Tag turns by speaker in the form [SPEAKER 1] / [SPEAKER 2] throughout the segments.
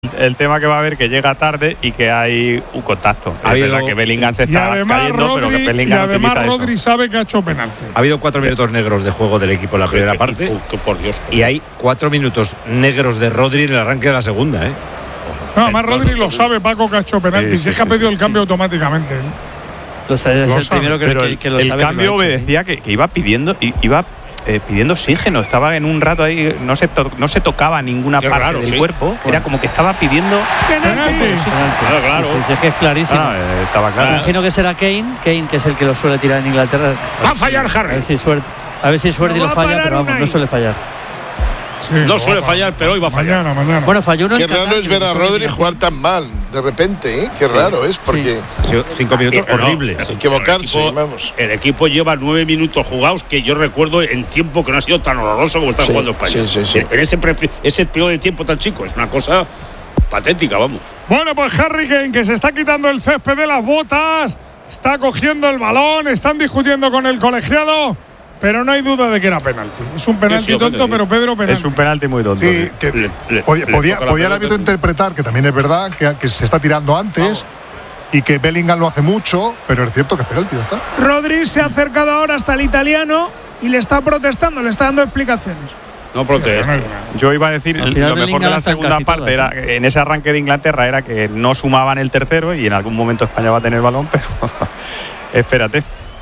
[SPEAKER 1] el tema que va a haber que llega tarde y que hay un contacto. Es verdad que Bellingham se está cayendo, pero que Bellingham
[SPEAKER 2] además Rodri sabe que ha hecho penalti.
[SPEAKER 3] Ha habido 4 minutos negros de juego del equipo en la primera parte.
[SPEAKER 4] Por Dios.
[SPEAKER 3] Y hay 4 minutos negros de Rodri en el arranque de la segunda, ¿eh?
[SPEAKER 2] No, además Rodri lo sabe, Paco, que ha hecho penalti. Si es que ha pedido el cambio automáticamente.
[SPEAKER 5] Es el primero que lo sabe.
[SPEAKER 1] El cambio obedecía que iba pidiendo pidiendo oxígeno. Estaba en un rato ahí, no se tocaba ninguna parte del cuerpo. Era como que estaba pidiendo
[SPEAKER 2] penalti.
[SPEAKER 4] Claro.
[SPEAKER 5] Sí, es que es clarísimo.
[SPEAKER 1] Estaba claro.
[SPEAKER 5] Imagino que será Kane, que es el que lo suele tirar en Inglaterra.
[SPEAKER 4] Va a fallar Harry.
[SPEAKER 5] A ver si suerte lo falla, pero vamos, no suele fallar.
[SPEAKER 2] Sí,
[SPEAKER 4] no suele fallar, pero hoy va a fallar.
[SPEAKER 2] Mañana.
[SPEAKER 5] Bueno, falló uno.
[SPEAKER 6] Qué raro es ver a Rodri jugar tan mal de repente, ¿eh? Qué raro es, porque
[SPEAKER 3] 5 minutos horribles.
[SPEAKER 6] Equivocarse, vamos.
[SPEAKER 4] El equipo lleva 9 minutos jugados que yo recuerdo en tiempo que no ha sido tan horroroso como está jugando España.
[SPEAKER 6] Sí.
[SPEAKER 4] En ese periodo de tiempo tan chico, es una cosa patética, vamos.
[SPEAKER 2] Bueno, pues Harry Kane, que se está quitando el césped de las botas, está cogiendo el balón, están discutiendo con el colegiado. Pero no hay duda de que era penalti. Es un penalti tonto, pero Pedro penalti.
[SPEAKER 1] Es un penalti muy tonto.
[SPEAKER 7] Sí, que podía el árbitro interpretar, que también es verdad, que se está tirando antes y que Bellingham lo hace mucho, pero es cierto que es penalti, ¿está?
[SPEAKER 8] Rodri se ha acercado ahora hasta el italiano y le está protestando, le está dando explicaciones.
[SPEAKER 4] No protesta.
[SPEAKER 1] Yo iba a decir, lo mejor de la segunda parte era en ese arranque de Inglaterra era que no sumaban el tercero y en algún momento España va a tener balón, pero espérate.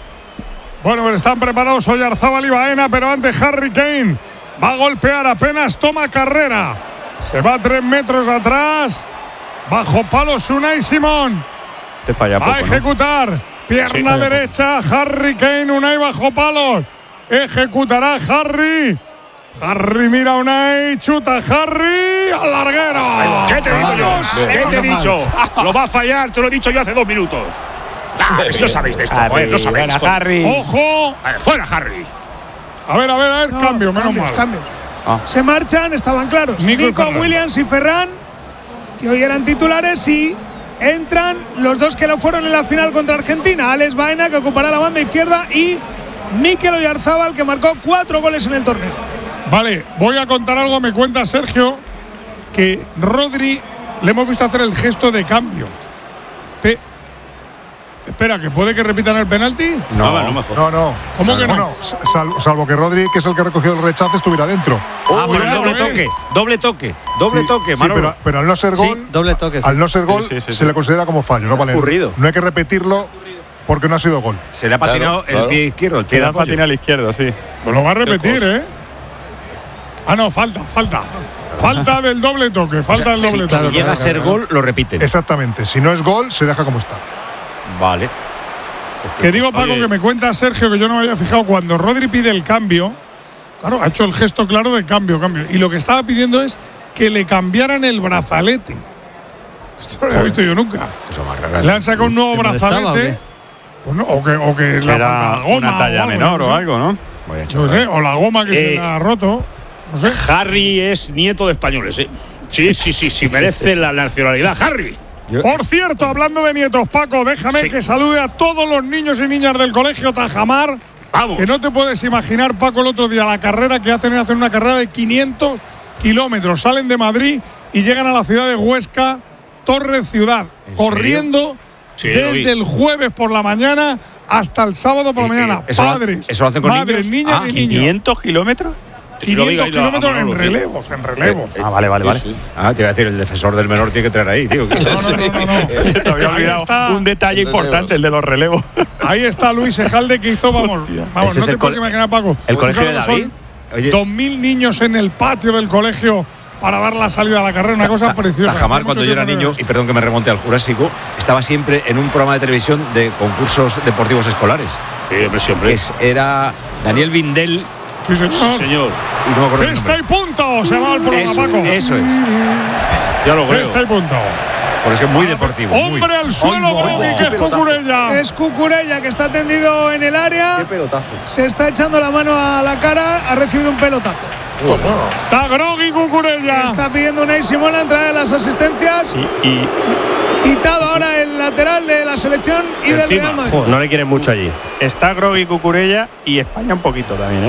[SPEAKER 2] Bueno, pues están preparados Oyarzábal y Baena, pero antes Harry Kane va a golpear, apenas toma carrera. Se va 3 metros atrás. Bajo palos Unai Simón.
[SPEAKER 1] Te falla
[SPEAKER 2] va a ejecutar. ¿No? Pierna derecha, Harry Kane, Unai bajo palos. Ejecutará Harry. Harry mira a Unai, chuta Harry al larguero.
[SPEAKER 4] ¿Qué te digo yo? ¿Qué te he dicho? Lo va a fallar, te lo he dicho yo hace 2 minutos. No sabéis de esto, joder, no sabéis.
[SPEAKER 1] Harry.
[SPEAKER 2] ¡Ojo!
[SPEAKER 4] ¡Fuera, Harry!
[SPEAKER 2] A ver, no, cambio, menos mal.
[SPEAKER 8] Cambios. Se marchan, estaban claros. Nico Williams y Ferran, que hoy eran titulares, y entran los dos que lo fueron en la final contra Argentina. Alex Baena, que ocupará la banda izquierda, y Mikel Oyarzábal, que marcó 4 goles en el torneo.
[SPEAKER 2] Vale, voy a contar algo. Me cuenta Sergio que Rodri le hemos visto hacer el gesto de cambio. Espera, ¿que puede que repitan el penalti?
[SPEAKER 7] No.
[SPEAKER 2] ¿Cómo que no?
[SPEAKER 7] Bueno, salvo que Rodri, que es el que recogió el rechazo, estuviera dentro.
[SPEAKER 3] Pero doble toque, Manolo.
[SPEAKER 7] Sí, pero al no ser gol,
[SPEAKER 5] sí, doble toque, sí.
[SPEAKER 7] Al no ser gol, se le considera como fallo, ¿no? Vale.
[SPEAKER 3] Ocurrido.
[SPEAKER 7] No hay que repetirlo porque no ha sido gol.
[SPEAKER 3] Se le ha patinado el pie izquierdo, el pie
[SPEAKER 1] de patinado al izquierdo, sí.
[SPEAKER 2] Pues lo va a repetir, ¿eh? No, falta. Falta del doble toque, falta del doble toque.
[SPEAKER 3] Si llega a ser gol, lo repiten.
[SPEAKER 7] Exactamente. Si no es gol, se deja como está.
[SPEAKER 3] Vale.
[SPEAKER 2] Que digo, Paco, que me cuenta Sergio, que yo no me había fijado, cuando Rodri pide el cambio, claro, ha hecho el gesto claro de cambio. Y lo que estaba pidiendo es que le cambiaran el brazalete. Esto no lo he visto yo nunca. Le han sacado un nuevo brazalete. Pues no, o que le falta la goma.
[SPEAKER 1] Una talla menor o algo, ¿no?
[SPEAKER 2] No sé, o la goma que se le ha roto. No sé.
[SPEAKER 4] Harry es nieto de españoles, ¿eh? Sí, merece la nacionalidad. Harry.
[SPEAKER 2] Por cierto, hablando de nietos, Paco, déjame que salude a todos los niños y niñas del colegio Tajamar.
[SPEAKER 4] Vamos.
[SPEAKER 2] Que no te puedes imaginar, Paco, el otro día la carrera que hacen una carrera de 500 kilómetros. Salen de Madrid y llegan a la ciudad de Huesca, Torre Ciudad, corriendo desde el jueves por la mañana hasta el sábado por la mañana. Padres,
[SPEAKER 3] eso lo hacen con
[SPEAKER 2] madres, niñas y niños.
[SPEAKER 1] ¿500 kilómetros?
[SPEAKER 2] 500 kilómetros en relevos.
[SPEAKER 1] Vale.
[SPEAKER 3] Te iba a decir, el defensor del menor tiene que traer ahí, tío.
[SPEAKER 2] No.
[SPEAKER 1] Te había olvidado un detalle importante, el de los relevos.
[SPEAKER 2] Ahí está Luis Ejalde, que hizo, vamos, no te puedes imaginar, Paco.
[SPEAKER 1] El colegio de David.
[SPEAKER 2] 2.000 niños en el patio del colegio para dar la salida a la carrera, una cosa preciosa.
[SPEAKER 3] Tajamar, cuando yo era niño, y perdón que me remonte al Jurásico, estaba siempre en un programa de televisión de concursos deportivos escolares.
[SPEAKER 4] Siempre.
[SPEAKER 3] Era Daniel Vindel.
[SPEAKER 2] Sí, señor.
[SPEAKER 3] Y no me acuerdo
[SPEAKER 2] Cesta y punto se llama el programa, Paco.
[SPEAKER 3] Eso es.
[SPEAKER 4] Ya lo creo.
[SPEAKER 2] Cesta y punto.
[SPEAKER 3] Porque es muy deportivo.
[SPEAKER 2] Hombre al suelo, Grogui, que es Cucurella.
[SPEAKER 8] Es Cucurella, que está tendido en el área.
[SPEAKER 3] Qué pelotazo.
[SPEAKER 8] Se está echando la mano a la cara, ha recibido un pelotazo.
[SPEAKER 2] Está Grogui Cucurella.
[SPEAKER 8] Está pidiendo Unai Simón la entrada de las asistencias. Quitado ahora el lateral de la selección y del Real Madrid.
[SPEAKER 1] No le quieren mucho allí. Está Grogui Cucurella y España un poquito también, ¿eh?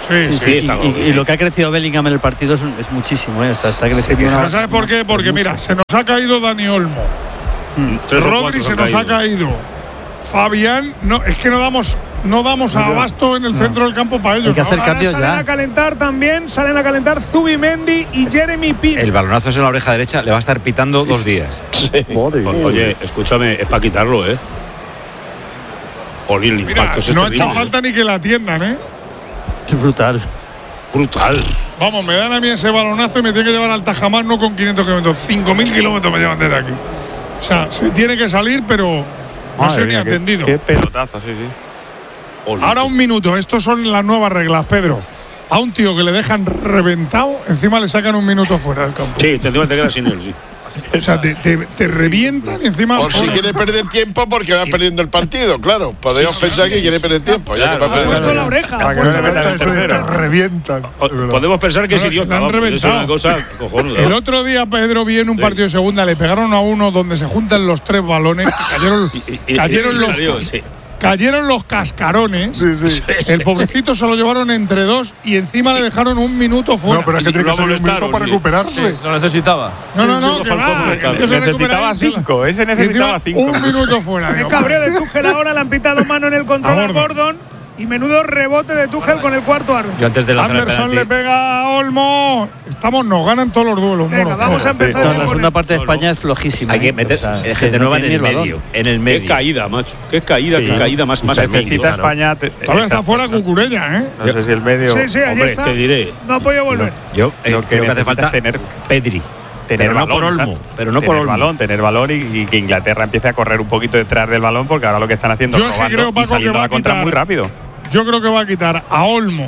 [SPEAKER 2] Sí.
[SPEAKER 5] Y lo que ha crecido Bellingham en el partido es muchísimo. Está creciendo.
[SPEAKER 2] ¿Sabes por qué? Porque mira, se nos ha caído Dani Olmo. Rodri se nos ha caído. Fabián, no, es que no damos abasto en el centro del campo para ellos.
[SPEAKER 5] Hay que hacer cambios
[SPEAKER 8] salen
[SPEAKER 5] ya.
[SPEAKER 8] a calentar también, salen a calentar Zubimendi y Jeremy Pino.
[SPEAKER 3] El balonazo es en la oreja derecha, le va a estar pitando 2 días.
[SPEAKER 4] Oye, escúchame, es para quitarlo, ¿eh? Oye, el impacto es
[SPEAKER 2] no ha hecho
[SPEAKER 4] terrible.
[SPEAKER 2] falta ni que la atiendan, ¿eh?
[SPEAKER 5] Es brutal.
[SPEAKER 4] Brutal.
[SPEAKER 2] Vamos, me dan a mí ese balonazo y me tiene que llevar al Tajamar, no con 500 kilómetros, 5.000 kilómetros me llevan desde aquí. O sea, se tiene que salir, pero no sé ni atendido.
[SPEAKER 1] Qué pelotazo, sí.
[SPEAKER 2] Ahora 1 minuto, estos son las nuevas reglas, Pedro. A un tío que le dejan reventado, encima le sacan 1 minuto fuera del campo.
[SPEAKER 4] Sí, te quedas sin él, sí.
[SPEAKER 2] O sea, te revientan y encima.
[SPEAKER 6] Por si quiere perder tiempo porque va perdiendo el partido, claro. Podemos pensar que quiere perder tiempo.
[SPEAKER 4] Claro,
[SPEAKER 8] Ha puesto la oreja.
[SPEAKER 2] Para que no le metan el
[SPEAKER 7] Eso de te
[SPEAKER 2] tercero.
[SPEAKER 7] revientan.
[SPEAKER 4] Podemos pensar que es
[SPEAKER 2] Bueno,
[SPEAKER 4] idiota.
[SPEAKER 2] se la han
[SPEAKER 4] Vamos, es
[SPEAKER 2] reventado.
[SPEAKER 4] una cosa cojonuda.
[SPEAKER 2] El otro día Pedro vi en un partido de segunda, le pegaron a uno donde se juntan los 3 balones, cayeron los cascarones.
[SPEAKER 7] Sí.
[SPEAKER 2] El pobrecito se lo llevaron entre 2 y encima le dejaron 1 minuto fuera.
[SPEAKER 7] No, pero es que tiene que ser 1 minuto para recuperarse.
[SPEAKER 5] Lo necesitaba.
[SPEAKER 2] No, que va. El tío se recupera
[SPEAKER 1] Necesitaba
[SPEAKER 2] ahí,
[SPEAKER 1] 5, ese necesitaba 5.
[SPEAKER 2] 1 minuto fuera.
[SPEAKER 8] El
[SPEAKER 2] digo,
[SPEAKER 8] cabreo de Tuchel ahora, le han pitado mano en el control a Gordon. Y menudo rebote de Tuchel con el cuarto árbitro.
[SPEAKER 3] Yo antes de lanzar el
[SPEAKER 2] Anderson
[SPEAKER 3] penalti,
[SPEAKER 2] le pega a Olmo. Nos ganan todos los duelos.
[SPEAKER 8] Venga,
[SPEAKER 2] mono.
[SPEAKER 8] vamos a empezar.
[SPEAKER 5] No,
[SPEAKER 8] con
[SPEAKER 5] la segunda
[SPEAKER 8] el-
[SPEAKER 5] parte de España es flojísima.
[SPEAKER 3] hay que meter gente nueva en el medio. En el
[SPEAKER 4] Qué
[SPEAKER 3] medio.
[SPEAKER 4] caída, macho. Qué caída más
[SPEAKER 1] Necesita
[SPEAKER 4] claro.
[SPEAKER 1] España.
[SPEAKER 2] Todavía está fuera Cucurella, ¿eh?
[SPEAKER 1] No sé si el medio.
[SPEAKER 8] Sí, allí
[SPEAKER 4] Hombre,
[SPEAKER 8] está.
[SPEAKER 4] te diré.
[SPEAKER 8] No ha podido volver.
[SPEAKER 3] Yo
[SPEAKER 1] Lo que
[SPEAKER 3] creo que hace
[SPEAKER 1] necesita
[SPEAKER 3] falta
[SPEAKER 1] es tener
[SPEAKER 3] Pedri.
[SPEAKER 1] tener
[SPEAKER 3] Pero no
[SPEAKER 1] balón,
[SPEAKER 3] por Olmo,
[SPEAKER 1] exacto.
[SPEAKER 3] pero no por
[SPEAKER 1] tener
[SPEAKER 3] Olmo.
[SPEAKER 1] balón, tener balón y que Inglaterra empiece a correr un poquito detrás del balón, porque ahora lo que están haciendo
[SPEAKER 2] Yo
[SPEAKER 1] es
[SPEAKER 2] es que creo,
[SPEAKER 1] robando y
[SPEAKER 2] Paco, que
[SPEAKER 1] saliendo
[SPEAKER 2] va
[SPEAKER 1] a
[SPEAKER 2] a
[SPEAKER 1] la contra
[SPEAKER 2] quitar-
[SPEAKER 1] muy rápido.
[SPEAKER 2] Yo creo que va a quitar a Olmo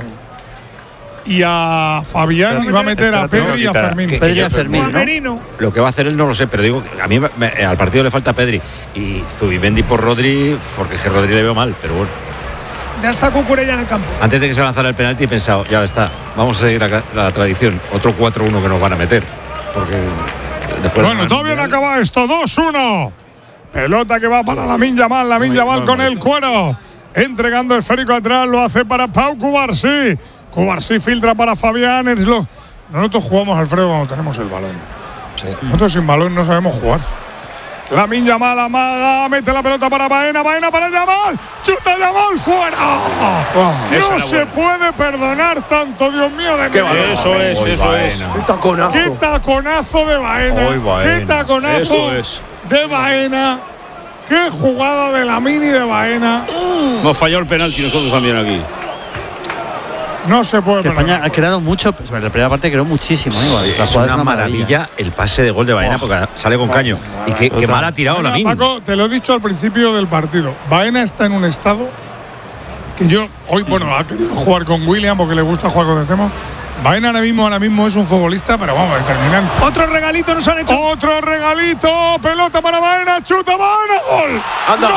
[SPEAKER 2] y a Fabián y va a meter a Pedri y a Fermín.
[SPEAKER 3] Que-
[SPEAKER 5] Pedri y
[SPEAKER 3] yo-
[SPEAKER 5] a Fermín,
[SPEAKER 8] O a
[SPEAKER 5] ¿no?
[SPEAKER 8] Merino.
[SPEAKER 3] Lo que va a hacer él no lo sé, pero digo, a mí al partido le falta Pedri. Y Zubimendi por Rodri, porque es que Rodri le veo mal, pero bueno.
[SPEAKER 8] Ya está Cucurella en el campo.
[SPEAKER 3] Antes de que se lanzara el penalti he pensado, ya está, vamos a seguir la tradición. Otro 4-1 que nos van a meter. Porque después.
[SPEAKER 2] Bueno, todavía no acaba esto. 2-1. Pelota que va para Lamine Yamal con el cuero. Entregando el esférico atrás, lo hace para Pau Cubarsí. Cubarsí filtra para Fabián. Nosotros jugamos, Alfredo, cuando tenemos el balón. Nosotros sin balón no sabemos jugar. Lamine Yamal amaga, mete la pelota para Baena para Yamal. Chuta Yamal fuera. No se puede perdonar tanto, Dios mío de mi vida.
[SPEAKER 4] Eso es.
[SPEAKER 6] ¡Qué taconazo!
[SPEAKER 2] ¡Qué taconazo de Baena!
[SPEAKER 3] Hoy Baena.
[SPEAKER 2] ¡Qué taconazo
[SPEAKER 4] Eso es.
[SPEAKER 2] de Baena! ¡Qué jugada de Lamine y de Baena!
[SPEAKER 4] Hemos fallado el penalti nosotros también aquí.
[SPEAKER 2] No se puede
[SPEAKER 5] Que España
[SPEAKER 2] perdonar.
[SPEAKER 5] ha creado mucho, pues, en la primera parte creó muchísimo. Igual. La
[SPEAKER 3] Es
[SPEAKER 5] jugada
[SPEAKER 3] una maravilla el pase de gol de Baena porque sale con caño. Y qué mal ha tirado
[SPEAKER 2] Baena,
[SPEAKER 3] Lamine.
[SPEAKER 2] Paco, te lo he dicho al principio del partido. Baena está en un estado que yo hoy, ha querido jugar con William porque le gusta jugar con Estemo. Baena ahora mismo es un futbolista, pero vamos, determinante.
[SPEAKER 8] Otro regalito nos han hecho.
[SPEAKER 2] Otro regalito, pelota para Baena, chuta Baena, gol.
[SPEAKER 6] Anda.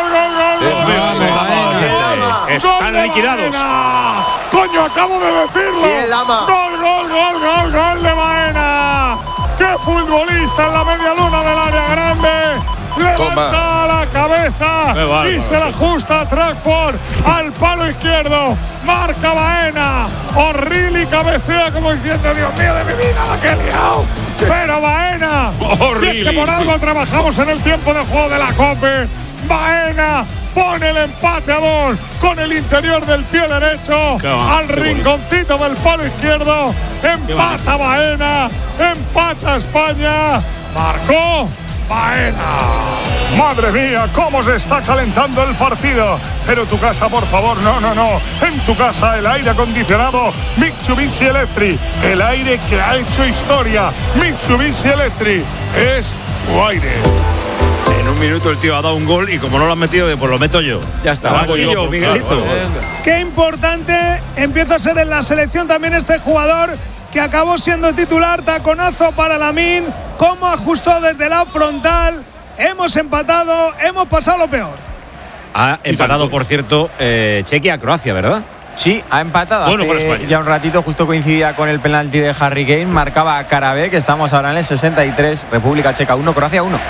[SPEAKER 2] Gol.
[SPEAKER 4] Están
[SPEAKER 2] de
[SPEAKER 4] liquidados.
[SPEAKER 2] Baena. Coño, acabo de decirlo.
[SPEAKER 6] Bien, Lama.
[SPEAKER 2] Gol de Baena. ¡Qué futbolista en la media luna del área grande! Levanta la cabeza
[SPEAKER 4] Qué bárbaro.
[SPEAKER 2] y se la ajusta a Trackford al palo izquierdo. Marca Baena. O'Reilly cabecea como diciendo: Dios mío de mi vida, la que he liado. Pero Baena. Si es que por algo trabajamos en el tiempo de juego de la COPE. Baena pone el empate a 2 con el interior del pie derecho al rinconcito del palo izquierdo. Empata Baena, empata España. Marcó Baena. Madre mía, cómo se está calentando el partido. Pero tu casa, por favor, no. En tu casa el aire acondicionado Mitsubishi Electric. El aire que ha hecho historia. Mitsubishi Electric es tu aire.
[SPEAKER 3] En un minuto el tío ha dado un gol y como no lo han metido, pues lo meto yo. Ya está.
[SPEAKER 4] Lo hago
[SPEAKER 3] Aquí
[SPEAKER 4] yo,
[SPEAKER 3] yo, Miguelito.
[SPEAKER 8] Qué importante empieza a ser en la selección también este jugador que acabó siendo titular. Taconazo para Lamine. Cómo ajustó desde la frontal. Hemos empatado, hemos pasado lo peor.
[SPEAKER 3] Ha empatado, por cierto, Chequia-Croacia, ¿verdad?
[SPEAKER 9] Sí, ha empatado.
[SPEAKER 4] Bueno, para
[SPEAKER 9] Hace
[SPEAKER 4] España.
[SPEAKER 9] ya un ratito, justo coincidía con el penalti de Harry Kane. Marcaba Karabé, que estamos ahora en el 63. República Checa 1, Croacia 1.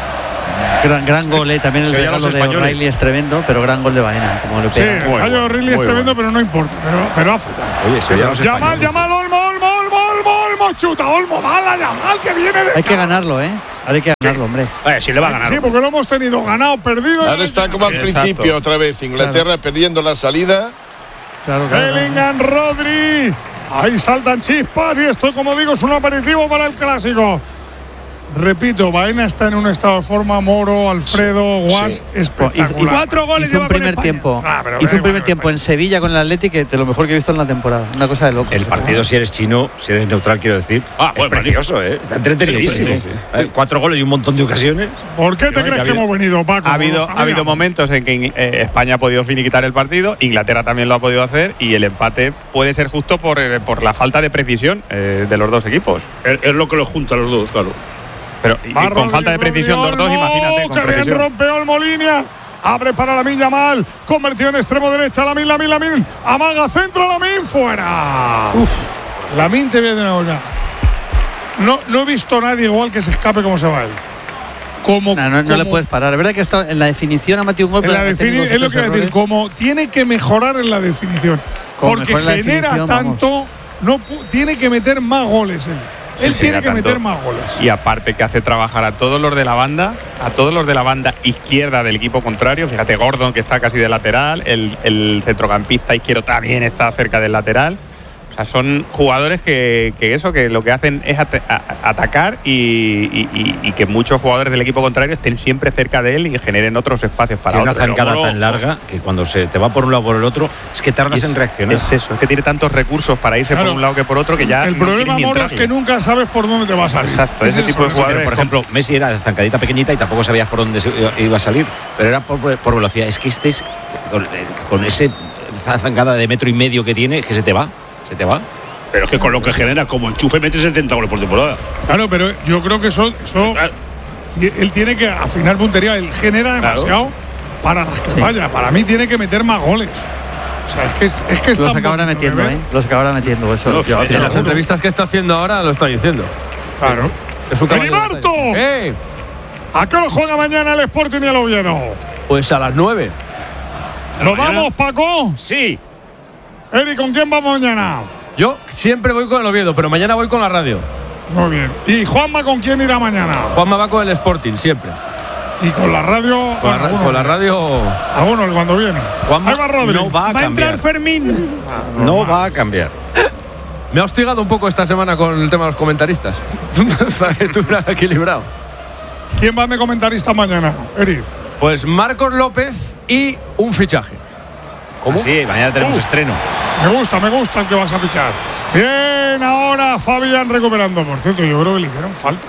[SPEAKER 5] Gran gol, también el regalo de O'Reilly es tremendo, pero gran gol de Baena. Como le pega.
[SPEAKER 2] Sí, el fallo de O'Reilly es tremendo, pero no importa. Pero ha fallado.
[SPEAKER 3] Oye, se oye a los españoles.
[SPEAKER 2] Yamal, Olmo, chuta, Olmo, mala Yamal, que viene de.
[SPEAKER 5] Hay que ganarlo, Hay que ganarlo, hombre.
[SPEAKER 4] Sí, le va a ganar.
[SPEAKER 2] Sí, porque lo hemos tenido ganado, perdido.
[SPEAKER 6] Ahora está como al principio otra vez. Inglaterra perdiendo la salida.
[SPEAKER 5] Claro.
[SPEAKER 2] Bellingham, Rodri. Ahí saltan chispas y esto, como digo, es un aperitivo para el clásico. Repito, Baena está en un estado de forma, Moro, Alfredo, Guas, espectacular.
[SPEAKER 8] Y 4 goles
[SPEAKER 5] hizo un primer tiempo. Hizo un primer tiempo en Sevilla con el Atlético, de lo mejor que he visto en la temporada. Una cosa de loco.
[SPEAKER 3] El partido, si eres chino, si eres neutral, quiero decir, es precioso, Está entretenidísimo. 4 goles y un montón de ocasiones.
[SPEAKER 2] ¿Por qué te crees que hemos venido, Paco?
[SPEAKER 1] Ha habido momentos en que España ha podido finiquitar el partido, Inglaterra también lo ha podido hacer, y el empate puede ser justo por la falta de precisión de los dos equipos.
[SPEAKER 4] Es lo que los junta a los dos, claro.
[SPEAKER 1] Pero con falta de precisión los dos, imagínate.
[SPEAKER 2] Que bien rompe Olmo línea. Abre para Lamine Yamal. Convertido en extremo derecha. Lamine. Amaga centro. Lamine fuera. Lamine te viene de una olla. No he visto a nadie igual que se escape como se va él.
[SPEAKER 5] No le puedes parar. Es verdad que está en la definición ha metido un gol.
[SPEAKER 2] Es lo que voy a decir. Como tiene que mejorar en la definición. Porque genera tanto. Tiene que meter más goles él. Él tiene que meter más goles.
[SPEAKER 1] Y aparte que hace trabajar a todos los de la banda izquierda del equipo contrario. Fíjate, Gordon, que está casi de lateral, el centrocampista izquierdo también está cerca del lateral. O sea, son jugadores que lo que hacen es atacar y que muchos jugadores del equipo contrario estén siempre cerca de él y generen otros espacios para otros.
[SPEAKER 3] Tiene una zancada tan larga que cuando se te va por un lado o por el otro es que tardas en reaccionar.
[SPEAKER 1] Es eso, es que tiene tantos recursos para irse por un lado que por otro que ya.
[SPEAKER 2] El problema, Moro, es que nunca sabes por dónde te va a salir.
[SPEAKER 1] Exacto, ese tipo de jugadores.
[SPEAKER 3] Pero, por ejemplo, Messi era de zancadita pequeñita y tampoco sabías por dónde iba a salir, pero era por velocidad. Es que con esa zancada de 1,5 metros que tiene, que se te va.
[SPEAKER 4] Pero es que con lo que genera como enchufe mete 70 goles por temporada.
[SPEAKER 2] Claro, pero yo creo que eso él tiene que afinar puntería. Él genera demasiado para las que falla. Para mí tiene que meter más goles. O sea, es que
[SPEAKER 5] los acabará metiendo, Los acabará metiendo eso.
[SPEAKER 10] En las entrevistas que está haciendo ahora lo está diciendo.
[SPEAKER 2] Claro.
[SPEAKER 10] Es un caballo.
[SPEAKER 2] ¡Marto! ¿A qué hora juega mañana el Sporting y el Oviedo?
[SPEAKER 10] Pues a las 9.
[SPEAKER 2] ¿Nos vamos, Paco?
[SPEAKER 4] Sí.
[SPEAKER 2] Eri, ¿con quién vamos mañana?
[SPEAKER 10] Yo siempre voy con el Oviedo, pero mañana voy con la radio.
[SPEAKER 2] Muy bien. ¿Y Juanma con quién irá mañana?
[SPEAKER 10] Juanma va con el Sporting, siempre.
[SPEAKER 2] ¿Y con la radio?
[SPEAKER 10] Con la radio.
[SPEAKER 2] Alguno cuando viene.
[SPEAKER 3] Juanma
[SPEAKER 2] ahí va Rodri.
[SPEAKER 3] No va a cambiar.
[SPEAKER 8] Entrar Fermín.
[SPEAKER 3] No va a cambiar.
[SPEAKER 10] Me ha hostigado un poco esta semana con el tema de los comentaristas. Para que estuviera equilibrado.
[SPEAKER 2] ¿Quién va de comentarista mañana, Eri?
[SPEAKER 10] Pues Marcos López y un fichaje.
[SPEAKER 3] ¿Cómo? Sí, mañana tenemos estreno.
[SPEAKER 2] Me gusta el que vas a fichar. Bien, ahora Fabián recuperando. Por cierto, yo creo que le hicieron falta.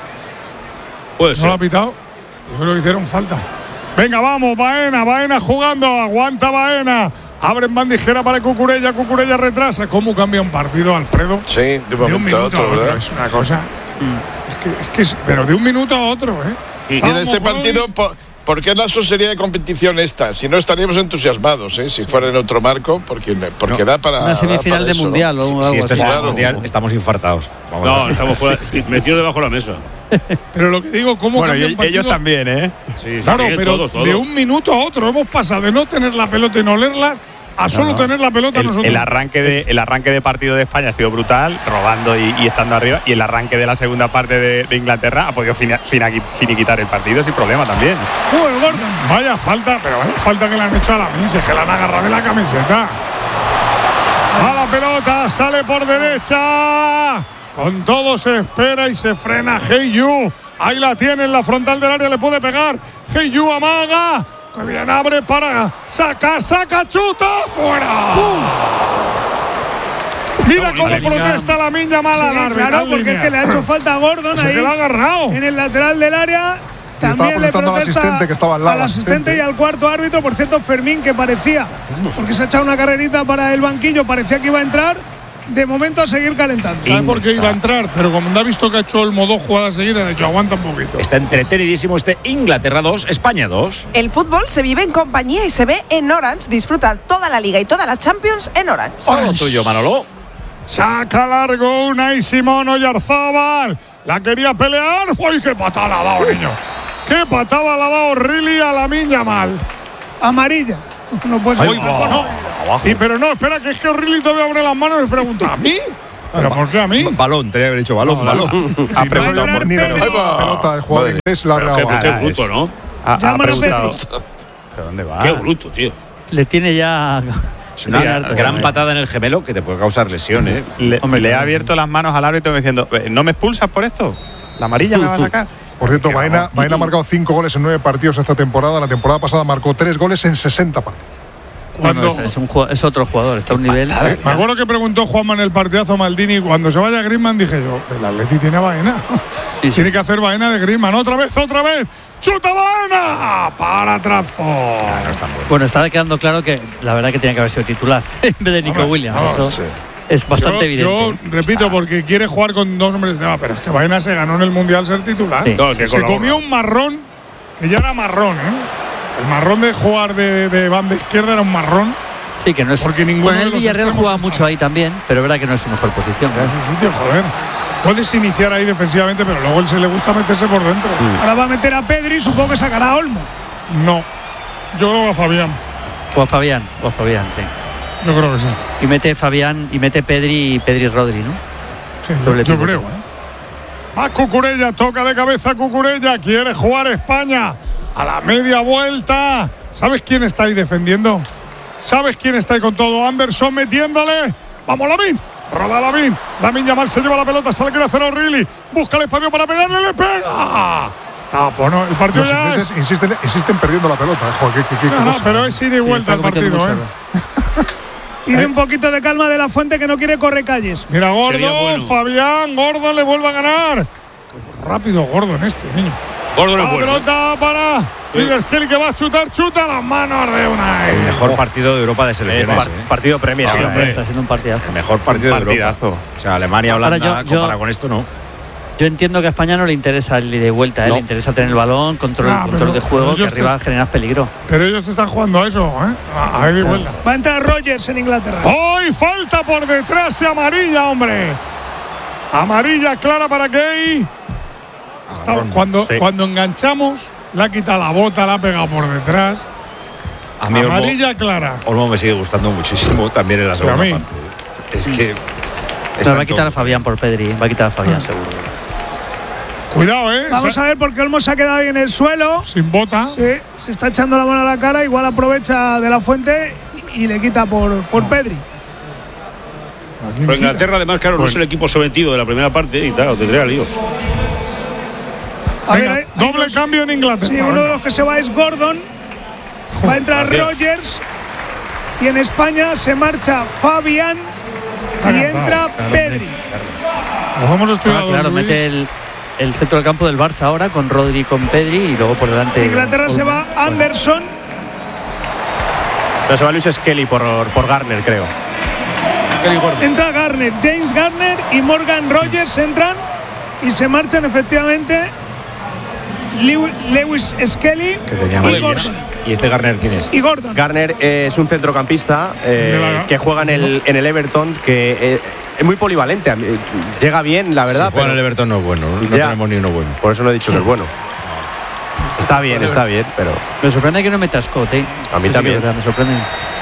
[SPEAKER 4] Puede ser.
[SPEAKER 2] ¿No lo ha pitado? Yo creo que hicieron falta. Venga, vamos, Baena jugando. Aguanta Baena. Abren bandijera para Cucurella retrasa. ¿Cómo cambia un partido, Alfredo?
[SPEAKER 6] Sí, de un minuto a otro, ¿verdad?
[SPEAKER 2] Es una cosa. Pero de un minuto a otro,
[SPEAKER 6] Y en este partido, ¿por qué la sería de competición esta? Si no estaríamos entusiasmados, si fuera en otro marco, porque da para.
[SPEAKER 5] Una semifinal de mundial o algo
[SPEAKER 3] si esto es
[SPEAKER 6] claro,
[SPEAKER 3] mundial, estamos infartados.
[SPEAKER 4] Estamos fuera, metidos debajo de la mesa.
[SPEAKER 2] Pero lo que digo, ¿cómo cambia un partido?
[SPEAKER 1] Ellos también,
[SPEAKER 4] Sí,
[SPEAKER 2] claro,
[SPEAKER 4] también,
[SPEAKER 2] pero
[SPEAKER 4] todos.
[SPEAKER 2] de un minuto a otro hemos pasado de no tener la pelota y no olerla a solo tener la pelota nosotros.
[SPEAKER 1] El arranque de partido de España ha sido brutal, robando y estando arriba, y el arranque de la segunda parte de Inglaterra ha podido finiquitar el partido sin problema también.
[SPEAKER 2] Gordon. Vaya falta que le han hecho a Lamine, que la han agarrado en la camiseta. A la pelota, sale por derecha. Con todo se espera y se frena Heiyu. Ahí la tiene en la frontal del área, le puede pegar. Heiyu amaga. Que bien abre para saca, chuta, fuera. Mira cómo protesta Lamine Yamal al árbitro.
[SPEAKER 8] Claro, porque es que le ha hecho falta a Gordon ahí.
[SPEAKER 2] Se le ha agarrado.
[SPEAKER 8] En el lateral del área. También le protesta
[SPEAKER 7] al asistente que estaba al lado.
[SPEAKER 8] Al asistente y al cuarto árbitro. Por cierto, Fermín, que parecía, porque se ha echado una carrerita para el banquillo, parecía que iba a entrar. De momento a seguir calentando.
[SPEAKER 2] ¿Sabe por qué iba a entrar? Pero como ha visto que ha hecho Olmo 2 jugadas seguidas, ha dicho aguanta un poquito.
[SPEAKER 3] Está entretenidísimo Inglaterra 2, España 2.
[SPEAKER 11] El fútbol se vive en compañía y se ve en Orange. Disfruta toda la Liga y toda la Champions en Orange.
[SPEAKER 3] Todo tuyo, Manolo.
[SPEAKER 2] Saca largo Unai Simón Oyarzábal. La quería pelear. ¡Uy, qué patada ha dado, niño! ¡Qué patada la da O'Reilly a Lamine Yamal!
[SPEAKER 8] Amarilla. No puede ser.
[SPEAKER 2] Pero no, espera, que es que O'Reilly todavía abre las manos y me pregunta, ¿a mí? ¿Pero por qué a mí?
[SPEAKER 3] Balón, tenía que haber dicho balón.
[SPEAKER 7] Ha preguntado por ni de la pelota del jugador inglés la
[SPEAKER 4] Qué bruto, ¿no?
[SPEAKER 1] Ha preguntado. ¿Pero dónde va?
[SPEAKER 4] Qué bruto, tío.
[SPEAKER 5] Le tiene ya.
[SPEAKER 3] Es una gran patada en el gemelo que te puede causar lesiones.
[SPEAKER 1] Le ha abierto las manos al árbitro diciendo, ¿no me expulsas por esto? ¿La amarilla me va a sacar?
[SPEAKER 7] Por cierto, Baena ha marcado 5 goles en 9 partidos esta temporada. La temporada pasada marcó 3 goles en 60 partidos.
[SPEAKER 5] Bueno, es otro jugador, está a un nivel.
[SPEAKER 2] Me acuerdo que preguntó Juanma en el partidazo Maldini, cuando se vaya Griezmann, dije yo, el Atleti tiene a Baena. Sí. Tiene que hacer Baena de Griezmann. ¡Otra vez! ¡Chuta Baena! ¡Para trazo!
[SPEAKER 5] Bueno, está quedando claro que la verdad que tenía que haber sido titular en vez de Nico Williams. Eso es bastante evidente.
[SPEAKER 2] Yo repito, porque quiere jugar con 2 hombres de pero es que Baena se ganó en el Mundial ser titular.
[SPEAKER 5] Sí.
[SPEAKER 2] Se comió un marrón, que ya era marrón, El marrón de jugar de banda izquierda era un marrón.
[SPEAKER 5] Sí, que no es.
[SPEAKER 2] Porque ninguno
[SPEAKER 5] el Villarreal juega mucho ahí también, pero es verdad que no es su mejor posición.
[SPEAKER 2] Es su sitio, joder. Puedes iniciar ahí defensivamente, pero luego él se le gusta meterse por dentro.
[SPEAKER 8] Ahora va a meter a Pedri, supongo que sacará a Olmo.
[SPEAKER 2] No. Yo creo que a Fabián.
[SPEAKER 5] O a Fabián, sí.
[SPEAKER 2] Yo creo que sí.
[SPEAKER 5] Y mete Fabián, y mete Pedri y Pedri Rodri, ¿no?
[SPEAKER 2] Sí, yo creo. A Cucurella, toca de cabeza Cucurella, quiere jugar España. A la media vuelta. ¿Sabes quién está ahí defendiendo? ¿Sabes quién está ahí con todo? Anderson metiéndole. ¡Vamos, Lamine! Roba Lamine. Lamine Yamal se lleva la pelota, se la quiere hacer O'Reilly. Busca el espacio para pegarle, le pega. Bueno, el partido
[SPEAKER 7] los ingleses insisten perdiendo la pelota.
[SPEAKER 2] No, pero es ida y vuelta el partido,
[SPEAKER 8] Tiene un poquito de calma de la Fuente, que no quiere correr calles.
[SPEAKER 2] Mira, Gordon, Fabián, Gordon le vuelve a ganar. Qué rápido Gordon niño.
[SPEAKER 4] Gordon es bueno.
[SPEAKER 2] Pelota para Skelly, que va a chuta las manos de Unai.
[SPEAKER 3] El mejor partido de Europa de selecciones.
[SPEAKER 10] Partido Premier.
[SPEAKER 5] Sí, hombre, está siendo un partidazo.
[SPEAKER 3] El mejor partido de Europa. O sea, Alemania, Holanda, comparado con esto, no.
[SPEAKER 5] Yo entiendo que a España no le interesa el ida y vuelta, le interesa tener el balón, control de juego, que arriba generas peligro.
[SPEAKER 2] Pero ellos te están jugando a eso, a ida y vuelta.
[SPEAKER 8] Va a entrar Rogers en Inglaterra.
[SPEAKER 2] ¡Hoy falta por detrás y amarilla, hombre! Amarilla clara para Gay. Cuando enganchamos, le ha quitado la bota, la ha pegado por detrás.
[SPEAKER 3] A mí
[SPEAKER 2] amarilla clara.
[SPEAKER 3] Olmo me sigue gustando muchísimo también en la segunda parte. Es que.
[SPEAKER 5] Pero va a quitar a Fabián por Pedri, seguro.
[SPEAKER 2] Cuidado,
[SPEAKER 8] Vamos a ver, porque Olmo se ha quedado ahí en el suelo.
[SPEAKER 2] Sin bota.
[SPEAKER 8] Sí, se está echando la mano a la cara. Igual aprovecha de la Fuente y le quita por Pedri.
[SPEAKER 4] Pero Inglaterra, además, claro, no es el equipo sometido de la primera parte y claro, tendría líos.
[SPEAKER 2] Doble cambio en Inglaterra.
[SPEAKER 8] Sí, uno de los que se va es Gordon. Va a entrar Rogers. Y en España se marcha Fabián. Y entra Pedri.
[SPEAKER 5] Claro, mete el centro del campo del Barça ahora con Rodri, con Pedri y luego por delante.
[SPEAKER 8] Inglaterra se va Anderson.
[SPEAKER 10] Pero se va Luis Skelly por Garner, creo.
[SPEAKER 8] Entra Garner, James Garner y Morgan Rogers entran y se marchan efectivamente Lewis Skelly y Gordon.
[SPEAKER 3] ¿Y este Garner quién es?
[SPEAKER 8] Y Gordon.
[SPEAKER 10] Garner es un centrocampista que juega en el Everton, que es muy polivalente. Llega bien, la verdad.
[SPEAKER 3] Si juega en el Everton no es bueno, no tenemos ni uno bueno.
[SPEAKER 10] Por eso no he dicho que es bueno. Está bien, pero.
[SPEAKER 5] Me sorprende que no metas Scott,
[SPEAKER 10] A mí también.
[SPEAKER 5] Sí, me sorprende.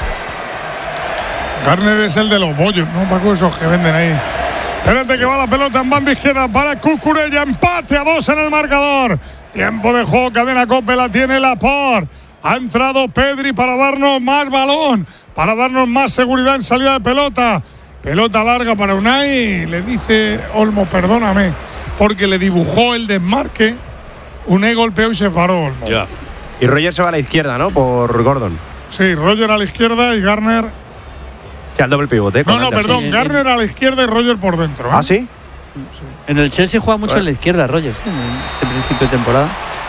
[SPEAKER 2] Garner es el de los bollos, ¿no, Paco? Esos que venden ahí. Espérate que va la pelota en banda izquierda para Cucurella. Empate a 2 en el marcador. Tiempo de juego, cadena Cope la tiene Laporte. Ha entrado Pedri para darnos más balón, para darnos más seguridad en salida de pelota. Pelota larga para Unai. Le dice Olmo, perdóname, porque le dibujó el desmarque. Unai golpeó y se paró Olmo.
[SPEAKER 10] Ya. Y Roger se va a la izquierda, ¿no? Por Gordon.
[SPEAKER 2] Sí, Roger a la izquierda y Garner.
[SPEAKER 10] Sí, al doble pivote.
[SPEAKER 2] Perdón, sí, Garner a la izquierda y Roger por dentro.
[SPEAKER 10] ¿Ah, sí?
[SPEAKER 5] En el Chelsea juega mucho en la izquierda, Rogers, en este principio de temporada.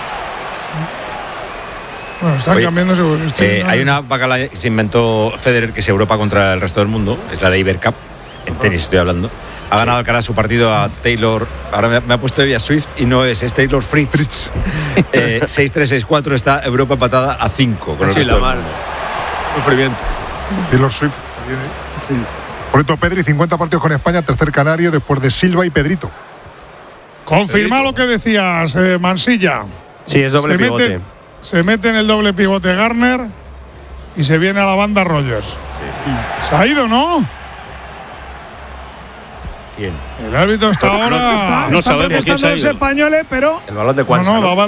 [SPEAKER 2] Bueno, están cambiando seguro.
[SPEAKER 3] Hay una bacala que se inventó Federer, que es Europa contra el resto del mundo, es la de Iber Cup, en tenis estoy hablando. Ha ganado Alcaraz su partido a Taylor, ahora me ha puesto a Swift y no es Taylor Fritz. 6-3, 6-4, está Europa empatada a 5 con el resto del mundo.
[SPEAKER 10] Sufrimiento.
[SPEAKER 7] Taylor Swift. Sí. Por cierto, Pedri, 50 partidos con España, tercer canario después de Silva y Pedrito.
[SPEAKER 2] Confirma lo que decías, Mansilla.
[SPEAKER 10] Sí, es doble pivote.
[SPEAKER 2] Se mete en el doble pivote Garner y se viene a la banda Rogers. Sí. Se ha ido, ¿no?
[SPEAKER 3] ¿Quién?
[SPEAKER 2] El árbitro hasta ahora.
[SPEAKER 8] No sabemos quién se ha ido. Los españoles, pero
[SPEAKER 10] el balón de Cuanza.
[SPEAKER 2] No, daba